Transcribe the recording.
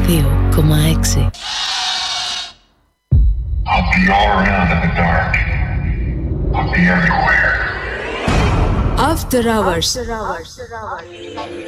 92,6. I'll be all around in the dark. I'll be everywhere. After Hours.